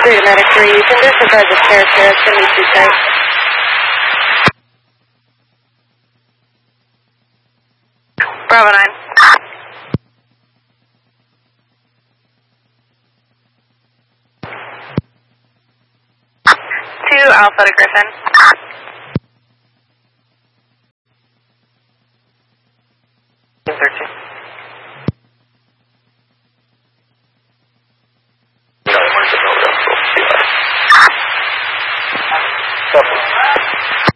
3 to Medic 3, you can disregard the character, it's going to be too tight. Bravo 9. 2 Alpha to Griffin.